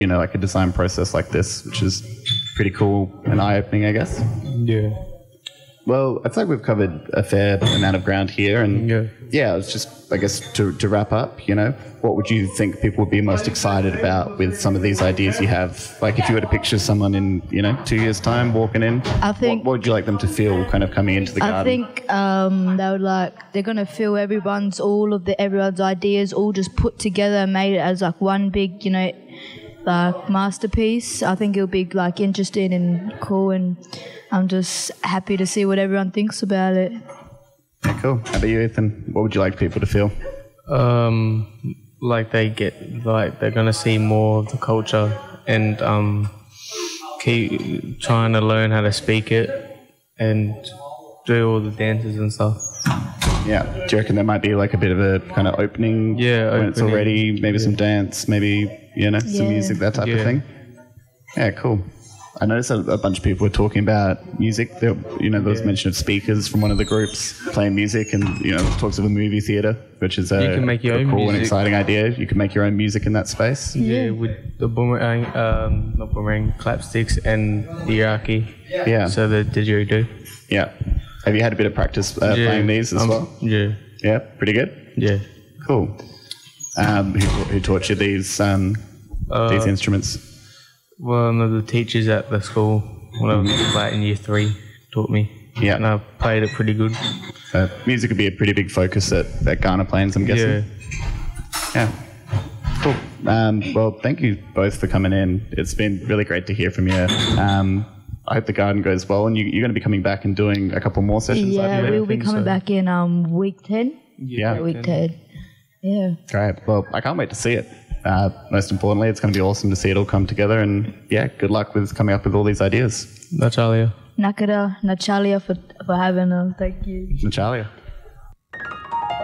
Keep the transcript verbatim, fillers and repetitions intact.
you know, like a design process like this, which is pretty cool and eye-opening, I guess. Yeah. Well, I feel like we've covered a fair amount of ground here, and Yeah. yeah, it's just, I guess, to, to wrap up, you know, what would you think people would be most excited about with some of these ideas you have? Like, if you were to picture someone in, you know, two years' time walking in, I think- what, what would you like them to feel kind of coming into the garden? I think um, they would like they're gonna feel everyone's all of the everyone's ideas all just put together and made it as like one big, you know, like masterpiece. I think it'll be like interesting and cool, and I'm just happy to see what everyone thinks about it. Yeah, cool. How about you, Ethan? What would you like people to feel? Um, like they get, like they're gonna see more of the culture and um, keep trying to learn how to speak it and do all the dances and stuff. Yeah. Do you reckon there might be like a bit of a kind of opening? Yeah, when it's opening. already, maybe Yeah. some dance, maybe, you know, some Yeah. music, that type of Yeah. thing? Yeah, cool. I noticed that a bunch of people were talking about music. There, you know, there was Yeah. mention of speakers from one of the groups playing music, and you know, talks of a movie theatre, which is a, You can make your a own cool and music. exciting idea. You can make your own music in that space. Yeah, with the boomerang, um, not boomerang, clapsticks and the hierarchy. Yeah, So the didgeridoo. yeah. Have you had a bit of practice uh, Yeah, playing these as um, well? Yeah, Yeah, pretty good. yeah. Cool. Um, who, who taught you these um, Uh, these instruments? One of the teachers at the school, when I was like in year three, taught me. Yeah. And I played it pretty good. Uh, music would be a pretty big focus at, at Ghana Plains, I'm guessing. Yeah. Yeah. Cool. Um, well, thank you both for coming in. It's been really great to hear from you. Um, I hope the garden goes well, and you, you're going to be coming back and doing a couple more sessions. Yeah, aren't you? we'll be think coming so. back in um week ten. Yeah. Week ten. Yeah. Great. Well, I can't wait to see it. Uh, most importantly, it's going to be awesome to see it all come together, and yeah, good luck with coming up with all these ideas. Natalia. Nakara, Natalia for for having us. Thank you. Natalia.